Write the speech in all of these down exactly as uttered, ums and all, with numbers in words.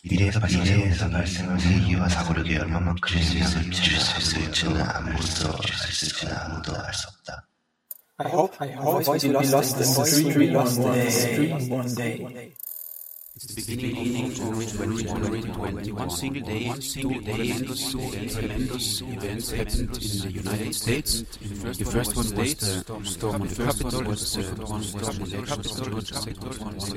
미래에서 발생한 세계와 사고력이 얼마만큼 영향을 미칠 수 있을지는 아무도 알 수 있지는 아무도 알 수 없다. I hope, I hope my voice will be lost in the stream, be lost in the stream one day. It's the beginning of January twenty twenty. One single day, one single day, tremendous events happened in the United States. The first one was the storm on the Capitol. Was the one storm on the Capitol. The second one was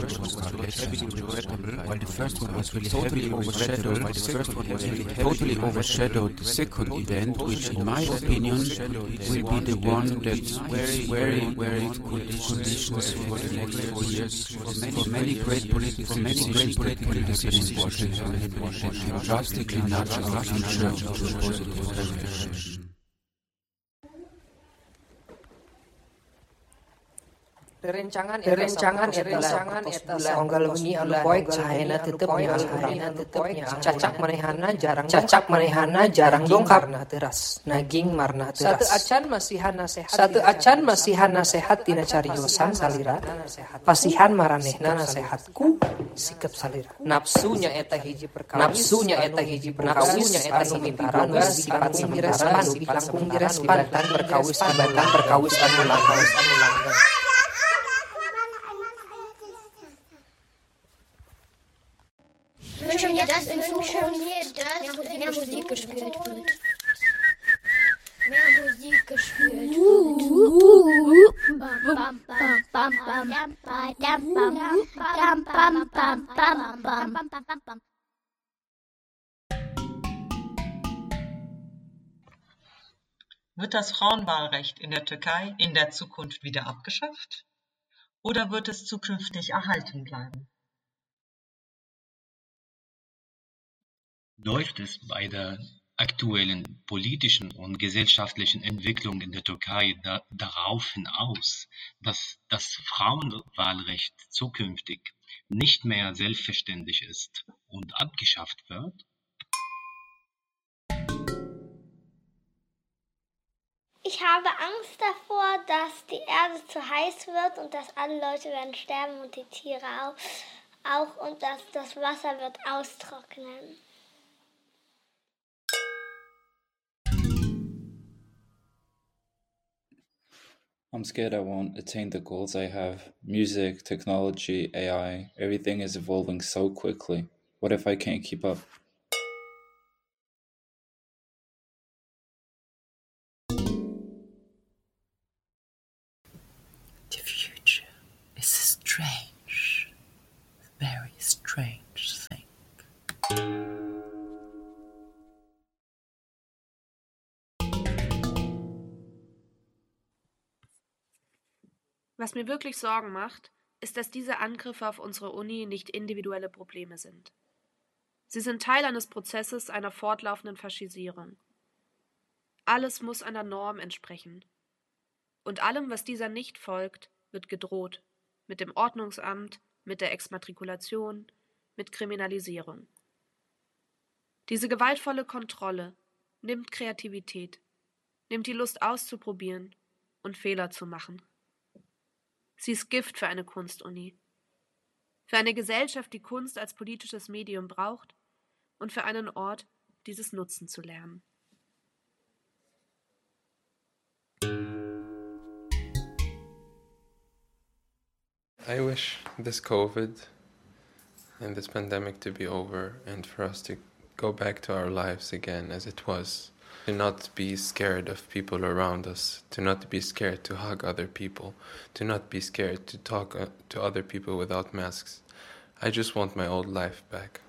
while the first one was really totally overshadowed. While the first one was really totally overshadowed. The second event, which in my opinion will be the one that's very, very, very good conditions for the next four years for many great political. For many great political decisions in Washington, drastically nudge our future to a positive direction. Perencangan perencangan etalah onggal wengi anu poek cahayana tetep cahayana tetepnya cacak manehana jarang cacak manehana jarang dongkar na teras naging marna teras satu acan masihana sehat satu acan masihana sehat tina cariosan salira pasihan maranehna nasehatku sikap salira nafsunya eta hiji perkawis nafsunya eta hiji perkawis anu mimbaran sifat mimirespan langkung direspan tan perkawis abatan perkawis anu langkung anu langkung. Wünschen wir das in Zukunft, dass mehr Musik gespielt wird. Mehr Musik gespielt wird. Wird das Frauenwahlrecht in der Türkei in der Zukunft wieder abgeschafft? Oder wird es zukünftig erhalten bleiben? Läuft es bei der aktuellen politischen und gesellschaftlichen Entwicklung in der Türkei da, darauf hinaus, dass das Frauenwahlrecht zukünftig nicht mehr selbstverständlich ist und abgeschafft wird? Ich habe Angst davor, dass die Erde zu heiß wird und dass alle Leute werden sterben und die Tiere auch, auch und dass das Wasser wird austrocknen. I'm scared I won't attain the goals I have. Music, technology, A I, everything is evolving so quickly. What if I can't keep up? The future is a strange, very strange thing. Was mir wirklich Sorgen macht, ist, dass diese Angriffe auf unsere Uni nicht individuelle Probleme sind. Sie sind Teil eines Prozesses einer fortlaufenden Faschisierung. Alles muss einer Norm entsprechen. Und allem, was dieser nicht folgt, wird gedroht. Mit dem Ordnungsamt, mit der Exmatrikulation, mit Kriminalisierung. Diese gewaltvolle Kontrolle nimmt Kreativität, nimmt die Lust auszuprobieren und Fehler zu machen. Sie ist Gift für eine Kunstuni, für eine Gesellschaft, die Kunst als politisches Medium braucht und für einen Ort, dieses nutzen zu lernen. I wish this COVID and this pandemic to be over and for us to go back to our lives again as it was. To not be scared of people around us, to not be scared to hug other people, to not be scared to talk uh, to other people without masks. I just want my old life back.